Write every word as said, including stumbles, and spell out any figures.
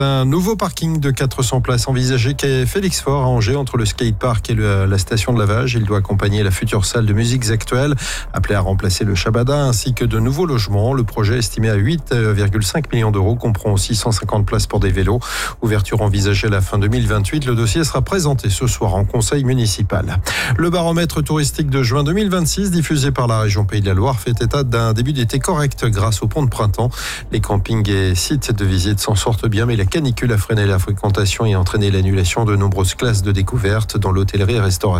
Un nouveau parking de quatre cents places envisagé quai Félix Faure à Angers entre le skatepark et le, la station de lavage. Il doit accompagner la future salle de musiques actuelle appelée à remplacer le Shabada ainsi que de nouveaux logements. Le projet estimé à huit virgule cinq millions d'euros comprend aussi cent cinquante places pour des vélos. Ouverture envisagée à la fin deux mille vingt-huit. Le dossier sera présenté ce soir en conseil municipal. Le baromètre touristique de juin deux mille vingt-six diffusé par la région Pays de la Loire fait état d'un début d'été correct grâce au pont de printemps. Les campings et sites de visite s'en sortent bien mais la canicule a freiné la fréquentation et entraîné l'annulation de nombreuses classes de découverte dans l'hôtellerie et restauration.